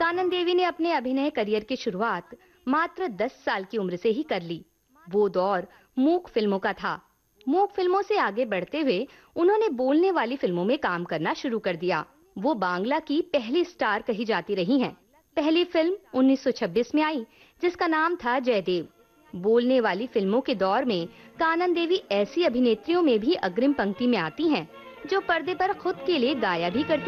कानन देवी ने अपने अभिनय करियर की शुरुआत मात्र 10 साल की उम्र से ही कर ली। वो दौर मूक फिल्मों का था। मूक फिल्मों से आगे बढ़ते हुए उन्होंने बोलने वाली फिल्मों में काम करना शुरू कर दिया। वो बांग्ला की पहली स्टार कही जाती रही हैं। पहली फिल्म 1926 में आई, जिसका नाम था जयदेव। बोलने वाली फिल्मों के दौर में कानन देवी ऐसी अभिनेत्रियों में भी अग्रिम पंक्ति में आती हैं, जो पर्दे पर खुद के लिए गाया भी करती